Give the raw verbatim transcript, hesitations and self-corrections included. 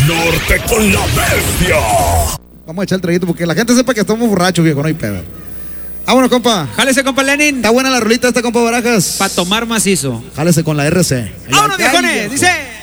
Norte con la bestia. Vamos a echar el traguito porque la gente sepa que estamos borrachos, viejo, no hay pedo. Vámonos, compa. Jálese, compa Lenin. Está buena la rolita esta, compa Barajas. Para tomar macizo. Jálese con la R C. ¡Vámonos, viejones! Dice...